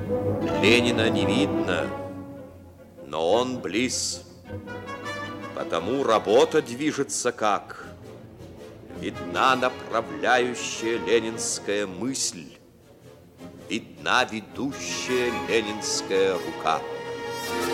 Ленина не видно, но он близ. Потому работа движется как? Видна направляющая ленинская мысль, видна ведущая ленинская рука.